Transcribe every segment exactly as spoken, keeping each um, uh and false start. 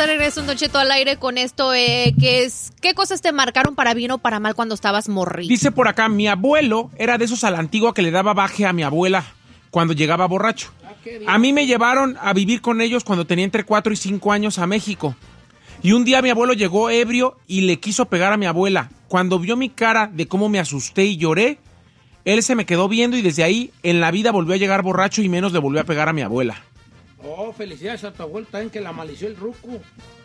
de regreso en Don Cheto al aire con esto, eh, que es, ¿qué cosas te marcaron para bien o para mal cuando estabas morrito? Dice por acá, mi abuelo era de esos a la antigua que le daba baje a mi abuela cuando llegaba borracho. A mí me llevaron a vivir con ellos cuando tenía entre cuatro y cinco años a México. Y un día mi abuelo llegó ebrio y le quiso pegar a mi abuela. Cuando vio mi cara de cómo me asusté y lloré, él se me quedó viendo y desde ahí en la vida volvió a llegar borracho y menos le volvió a pegar a mi abuela. Oh, felicidades a tu abuelo también que la malició el ruco.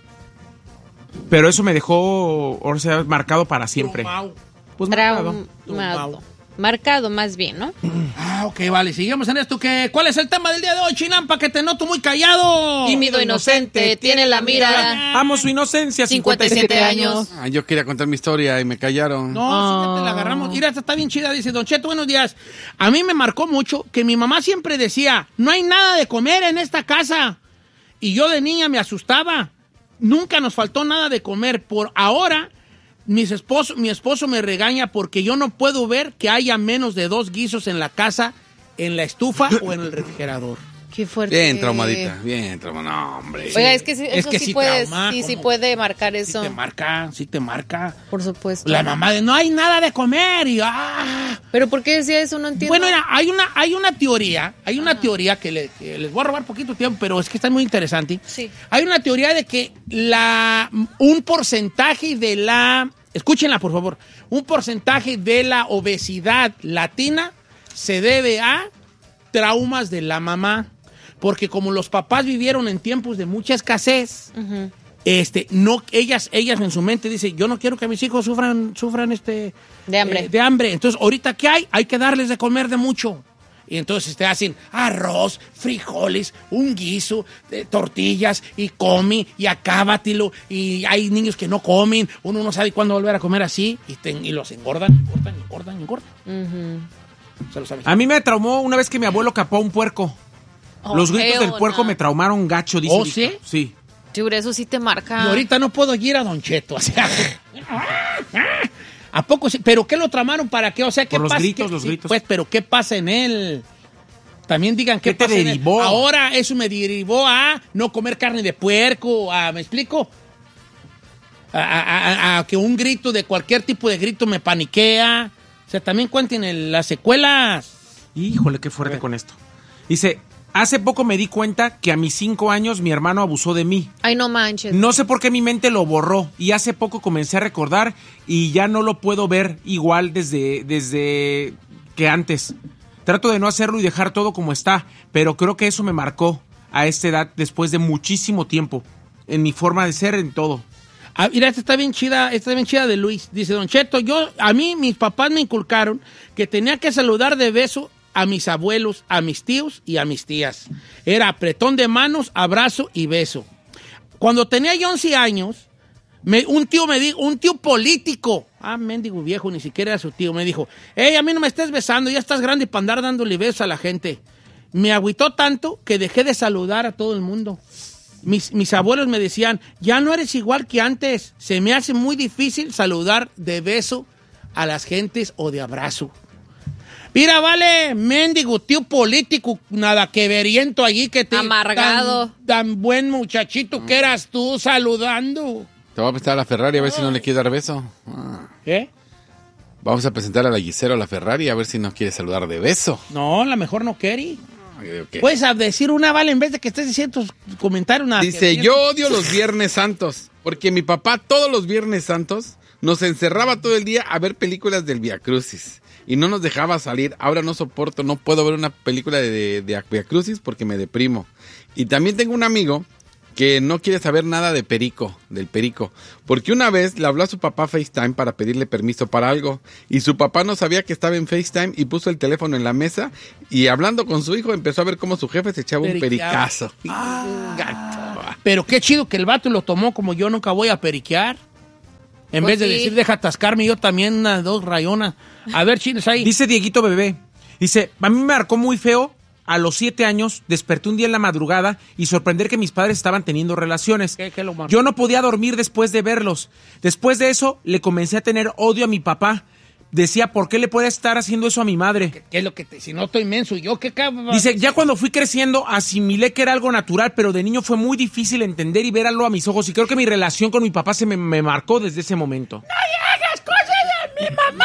Pero eso me dejó, o sea, marcado para siempre. Traumao. Pues marcado. Traumado. Marcado más bien, ¿no? Ah, ok, vale. Sigamos en esto. Que, ¿cuál es el tema del día de hoy, Chinampa? Que te noto muy callado. Tímido, inocente, tiene la mira. Amo su inocencia, cincuenta y siete años. Ah, yo quería contar mi historia y me callaron. No, oh. sí, te la agarramos. Mira, esta está bien chida. Dice, Don Cheto, buenos días. A mí me marcó mucho que mi mamá siempre decía, no hay nada de comer en esta casa. Y yo de niña me asustaba. Nunca nos faltó nada de comer. Por ahora, mis esposo, mi esposo me regaña porque yo no puedo ver que haya menos de dos guisos en la casa, en la estufa o en el refrigerador. Qué fuerte. Bien traumadita, bien traumadita. No, hombre. Oiga, es que sí, es eso que sí, sí puede, trauma, sí, sí ¿cómo? puede marcar eso. Sí te marca, sí te marca. Por supuesto. La mamá de, no hay nada de comer y ¡ah! ¿Pero por qué decía eso? No entiendo. Bueno, mira, hay una, hay una teoría, hay una Ajá. teoría que, le, que les voy a robar poquito tiempo, pero es que está muy interesante. Sí. Hay una teoría de que la, un porcentaje de la, escúchenla por favor, un porcentaje de la obesidad latina se debe a traumas de la mamá. Porque como los papás vivieron en tiempos de mucha escasez, uh-huh. este, no, ellas, ellas en su mente dicen, yo no quiero que mis hijos sufran, sufran este, de hambre. Eh, de hambre. Entonces, ahorita, ¿qué hay? Hay que darles de comer de mucho. Y entonces te hacen arroz, frijoles, un guiso, eh, tortillas, y come, y acábatelo. Y hay niños que no comen, uno no sabe cuándo volver a comer así, y, te, y los engordan, engordan, engordan, engordan. Uh-huh. Se lo sabes. A mí me traumó una vez que mi abuelo capó a un puerco. Oh, Los gritos del puerco no. me traumaron gacho, dice. ¿Oh, sí? Sí. Chura, eso sí te marca. Y ahorita no puedo ir a Don Cheto, o sea... ¿A poco sí? ¿Pero qué lo tramaron? ¿Para qué? O sea, ¿qué Por pasa? los gritos, ¿Qué, los sí, gritos. Pues, pero ¿qué pasa en él? También digan qué, ¿Qué te pasa derivó? En él. Ahora eso me derivó a no comer carne de puerco, a, ¿me explico? A, a, a, a que un grito de cualquier tipo de grito me paniquea. O sea, también cuenten el, las secuelas. Híjole, qué fuerte con esto. Dice... Hace poco me di cuenta que a mis cinco años mi hermano abusó de mí. Ay, no manches. No sé por qué mi mente lo borró y hace poco comencé a recordar y ya no lo puedo ver igual desde, desde que antes. Trato de no hacerlo y dejar todo como está, pero creo que eso me marcó a esta edad después de muchísimo tiempo, en mi forma de ser, en todo. Ah, mira, esta está bien chida, esta está bien chida de Luis. Dice, Don Cheto, yo, a mí mis papás me inculcaron que tenía que saludar de beso a mis abuelos, a mis tíos y a mis tías. Era apretón de manos, abrazo y beso. Cuando tenía yo once años, me, un tío me dijo, un tío político, ah, mendigo viejo, ni siquiera era su tío, me dijo, hey, a mí no me estés besando, ya estás grande para andar dándole besos a la gente. Me agüitó tanto que dejé de saludar a todo el mundo. Mis, mis abuelos me decían, ya no eres igual que antes, se me hace muy difícil saludar de beso a las gentes o de abrazo. Mira, vale, mendigo, tío político, nada que veriento allí que te... Amargado. Tan, tan buen muchachito que eras tú saludando. Te voy a presentar a la Ferrari a ver si no le quiere dar beso. Ah. ¿Qué? Vamos a presentar a la Gisela a la Ferrari a ver si nos quiere saludar de beso. No, la mejor no quiere. Okay. Puedes decir una, vale, en vez de que estés diciendo tus comentarios. Nada Dice, yo odio los Viernes Santos, porque mi papá todos los Viernes Santos nos encerraba todo el día a ver películas del Via Crucis. Y no nos dejaba salir. Ahora no soporto, no puedo ver una película de, de, de Via Crucis porque me deprimo. Y también tengo un amigo que no quiere saber nada de Perico, del Perico. Porque una vez le habló a su papá FaceTime para pedirle permiso para algo. Y su papá no sabía que estaba en FaceTime y puso el teléfono en la mesa. Y hablando con su hijo empezó a ver cómo su jefe se echaba un pericazo. Ah, gato. Pero qué chido que el vato lo tomó como yo nunca voy a periquear. En pues vez de sí. decir, deja atascarme, yo también unas dos rayonas. A ver, chiles ahí. Dice Dieguito Bebé. Dice, a mí me marcó muy feo. A los siete años, desperté un día en la madrugada y sorprender que mis padres estaban teniendo relaciones. ¿Qué, qué lo Yo no podía dormir después de verlos. Después de eso, le comencé a tener odio a mi papá. decía, ¿por qué le puede estar haciendo eso a mi madre? ¿Qué, qué es lo que te, si no estoy inmenso, yo qué cabrón? Dice, ya cuando fui creciendo asimilé que era algo natural, pero de niño fue muy difícil entender y verlo a mis ojos. Y creo que mi relación con mi papá se me, me marcó desde ese momento. ¡No hagas cosas a mi mamá,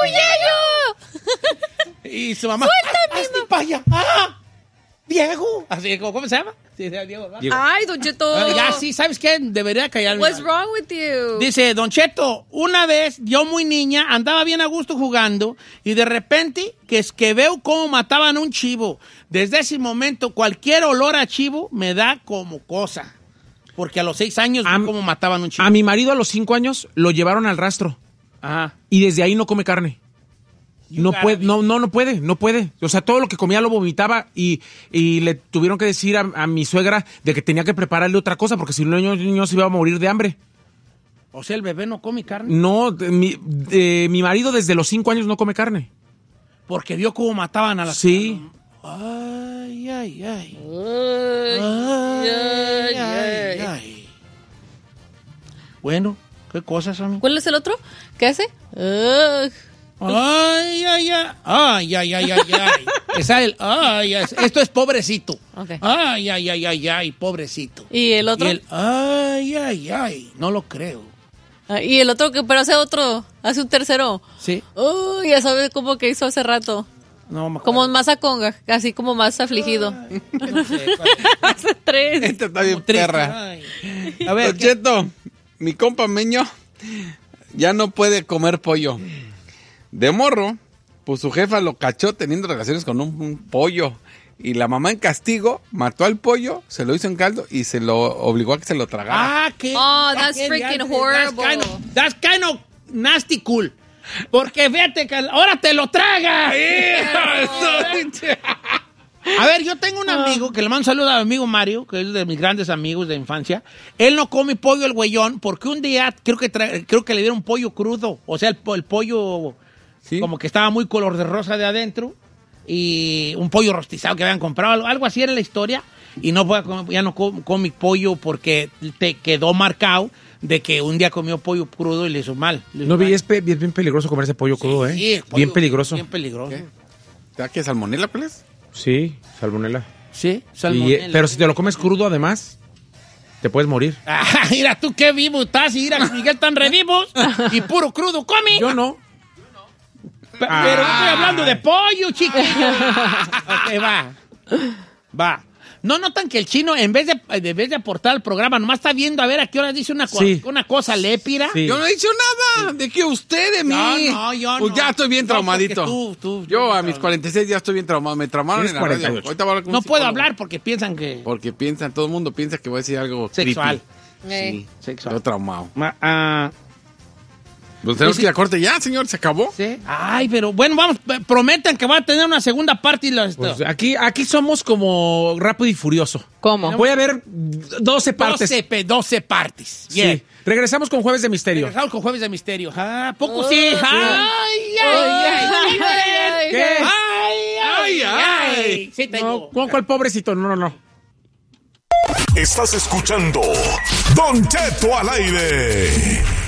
Cuyello! Y su mamá, ¡hazte para allá! ¡Ah! ¡Diego! Así, ¿cómo se llama? Sí, Diego, ¿verdad? Diego. Ay, Don Cheto. Ah, ya, sí, ¿sabes qué? Debería callarme. What's wrong with you? Dice, Don Cheto, una vez, yo muy niña, andaba bien a gusto jugando y de repente que es que veo cómo mataban a un chivo. Desde ese momento, cualquier olor a chivo me da como cosa. Porque a los seis años a, vi cómo mataban a un chivo. A mi marido a los cinco años lo llevaron al rastro. Ajá. Y desde ahí no come carne. No puede, no, no, no puede, no puede. O sea, todo lo que comía lo vomitaba y, y le tuvieron que decir a, a mi suegra de que tenía que prepararle otra cosa porque si no el niño, el niño se iba a morir de hambre. O sea, el bebé no come carne. No, de, mi, de, mi marido desde los cinco años no come carne. Porque vio cómo mataban a las... Sí. Ay, ay, ay. Ay, Ay, ay, ay, ay. Bueno, ¿qué cosas, amigo? ¿Cuál es el otro? ¿Qué hace? Ugh. Ay, ay, ay, ay, ay, ay, ay, ay. Esa el, ay, ay, esto es pobrecito. Okay. Ay, ay, ay, ay, ay, pobrecito. ¿Y el otro? Y el, ay, ay, ay, no lo creo. Ah, y el otro, que pero hace otro, hace un tercero. Sí. Uy, ya sabes cómo que hizo hace rato. No, me acuerdo. Como más a conga, así como más afligido. Ay, no sé, cuál- Hace tres. Esta está bien como triste. perra. Ay. A ver, Don Cheto, mi compa Meño ya no puede comer pollo. De morro, pues su jefa lo cachó teniendo relaciones con un, un pollo. Y la mamá en castigo mató al pollo, se lo hizo en caldo y se lo obligó a que se lo tragara. Ah, qué. Oh, that's qué freaking diantres, horrible. That's kind, of, that's kind of nasty cool. Porque fíjate que ahora te lo traga. A ver, yo tengo un amigo que le mando un saludo a mi amigo Mario, que es de mis grandes amigos de infancia. Él no come pollo el güeyón porque un día creo que tra- creo que le dieron pollo crudo. O sea, el, po- el pollo ¿Sí? como que estaba muy color de rosa de adentro. Y un pollo rostizado que habían comprado, algo, algo así era la historia. Y no puede comer- ya no com- come pollo porque te quedó marcado de que un día comió pollo crudo y le hizo mal. Le hizo No, mal. vi, es, pe- es bien peligroso comer ese pollo crudo, ¿eh? Sí, el pollo- bien peligroso. Bien peligroso. ¿Qué? ¿Será que es salmonela, pues? Sí, salmonela. Sí, Y, salmonela. eh, pero si te lo comes crudo, además, te puedes morir. Ah, mira tú qué vivo estás, y mira Miguel tan revivos y puro crudo come. Yo no. Pe- Pero no estoy hablando de pollo, chiquillo. Ok, va. Va. ¿No notan que el chino, en vez de, en vez de aportar al programa, nomás está viendo a ver a qué hora dice una, co- Sí. una cosa lépira? Sí. Yo no he dicho nada. ¿De qué usted de mí? No, no, yo Pues no. ya estoy bien No, traumadito. porque tú, tú, yo tú, a mis cuarenta y seis ya estoy bien traumado. Me traumaron en Tienes la radio. cuarenta y ocho. Ahorita voy a hablar con un No puedo psicólogo. hablar porque piensan que... Porque piensan, todo el mundo piensa que voy a decir algo Sexual. creepy. Eh. Sí, Sexual. yo traumado. Ma- ah, Pues tenemos Sí, que ir sí. a corte ya, señor. ¿Se acabó? ¿sí? Ay, pero bueno, vamos, p- prometan que va a tener una segunda parte y los... Pues aquí, aquí somos como Rápido y Furioso. ¿Cómo? Voy a ver doce partes. doce, pe- doce partes. Sí. Bien. Regresamos con Jueves de Misterio. Regresamos con Jueves de Misterio. Ah, poco Oh, sí. sí. Ay, ay, ay, ay, ¿Qué? ay, ay, Ay, ay. ay. Sí tengo. No, ¿cuál pobrecito? No, no, no. Estás escuchando Don Cheto al aire.